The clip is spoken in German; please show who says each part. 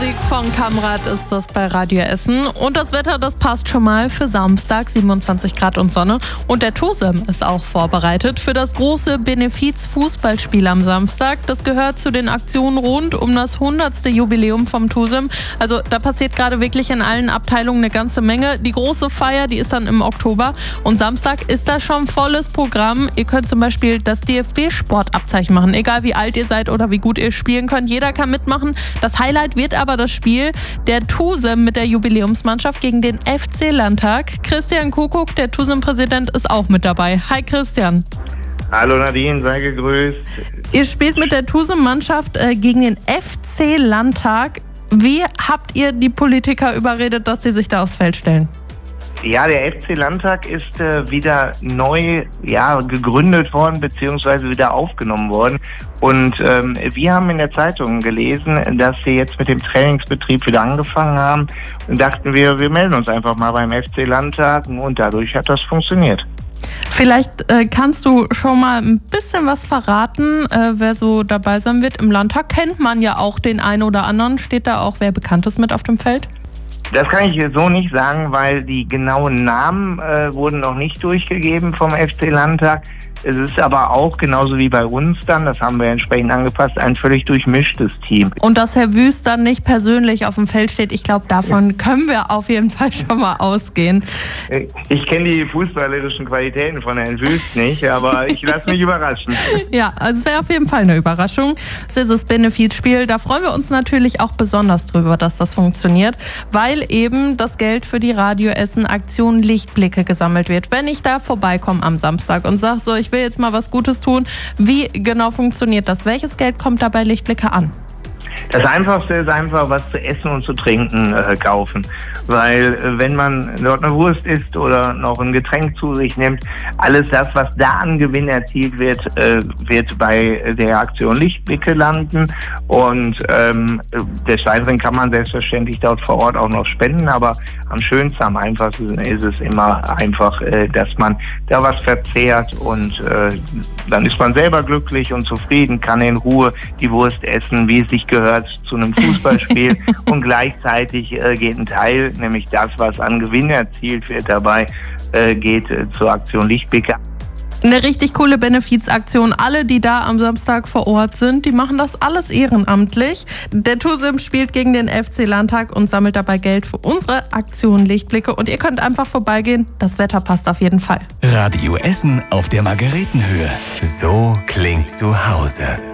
Speaker 1: Musik von Kamrat ist das bei Radio Essen. Und das Wetter, das passt schon mal für Samstag, 27 Grad und Sonne. Und der TUSEM ist auch vorbereitet für das große Benefiz-Fußballspiel am Samstag. Das gehört zu den Aktionen rund um das 100. Jubiläum vom TUSEM. Also da passiert gerade wirklich in allen Abteilungen eine ganze Menge. Die große Feier, die ist dann im Oktober. Und Samstag ist da schon volles Programm. Ihr könnt zum Beispiel das DFB-Sportabzeichen machen. Egal wie alt ihr seid oder wie gut ihr spielen könnt. Jeder kann mitmachen. Das Highlight wird aber das Spiel der TUSEM mit der Jubiläumsmannschaft gegen den FC Landtag. Christian Kuckuck, der TUSEM-Präsident, ist auch mit dabei. Hi Christian.
Speaker 2: Hallo Nadine, sei gegrüßt.
Speaker 1: Ihr spielt mit der TUSEM-Mannschaft gegen den FC Landtag. Wie habt ihr die Politiker überredet, dass sie sich da aufs Feld stellen?
Speaker 2: Ja, der FC Landtag ist wieder neu gegründet worden bzw. wieder aufgenommen worden. Und wir haben in der Zeitung gelesen, dass sie jetzt mit dem Trainingsbetrieb wieder angefangen haben. Und dachten wir melden uns einfach mal beim FC Landtag. Und dadurch hat das funktioniert.
Speaker 1: Vielleicht kannst du schon mal ein bisschen was verraten, wer so dabei sein wird. Im Landtag kennt man ja auch den einen oder anderen. Steht da auch wer Bekanntes mit auf dem Feld?
Speaker 2: Das kann ich so nicht sagen, weil die genauen Namen wurden noch nicht durchgegeben vom FC Landtag. Es ist aber auch, genauso wie bei uns dann, das haben wir entsprechend angepasst, ein völlig durchmischtes Team. Und
Speaker 1: dass Herr Wüst dann nicht persönlich auf dem Feld steht, ich glaube, davon können wir auf jeden Fall schon mal ausgehen.
Speaker 2: Ich kenne die fußballerischen Qualitäten von Herrn Wüst nicht, aber ich lasse mich überraschen.
Speaker 1: Ja, also es wäre auf jeden Fall eine Überraschung. Das ist das Benefizspiel. Da freuen wir uns natürlich auch besonders drüber, dass das funktioniert, weil eben das Geld für die Radio Essen Aktion Lichtblicke gesammelt wird. Wenn ich da vorbeikomme am Samstag und sage so, ich will jetzt mal was Gutes tun. Wie genau funktioniert das? Welches Geld kommt da bei Lichtblicke an?
Speaker 2: Das Einfachste ist einfach, was zu essen und zu trinken kaufen. Weil wenn man dort eine Wurst isst oder noch ein Getränk zu sich nimmt, alles das, was da an Gewinn erzielt wird, wird bei der Aktion Lichtblicke landen. Und des Weiteren kann man selbstverständlich dort vor Ort auch noch spenden. Aber am schönsten, am einfachsten ist es immer einfach, dass man da was verzehrt und dann ist man selber glücklich und zufrieden, kann in Ruhe die Wurst essen, wie es sich gehört zu einem Fußballspiel und gleichzeitig geht ein Teil, nämlich das, was an Gewinn erzielt wird dabei, geht zur Aktion Lichtblicke.
Speaker 1: Eine richtig coole Benefizaktion. Alle, die da am Samstag vor Ort sind, die machen das alles ehrenamtlich. Der TUSEM spielt gegen den FC Landtag und sammelt dabei Geld für unsere Aktion Lichtblicke. Und ihr könnt einfach vorbeigehen. Das Wetter passt auf jeden Fall.
Speaker 3: Radio Essen auf der Margaretenhöhe. So klingt zu Hause.